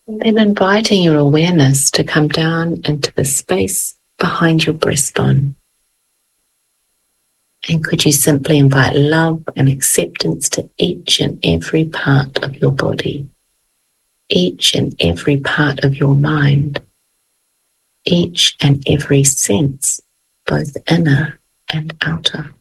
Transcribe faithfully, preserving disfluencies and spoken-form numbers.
Then inviting your awareness to come down into the space behind your breastbone. And could you simply invite love and acceptance to each and every part of your body, each and every part of your mind, each and every sense, both inner and outer.